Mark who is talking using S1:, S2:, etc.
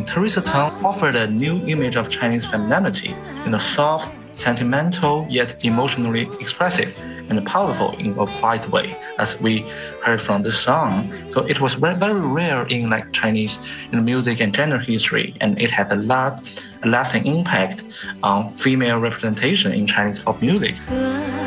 S1: Teresa Teng offered a new image of Chinese femininity, soft, sentimental, yet emotionally expressive and powerful in a quiet way, as we heard from this song. So it was very, very rare in Chinese music and gender history, and it has a lasting impact on female representation in Chinese pop music.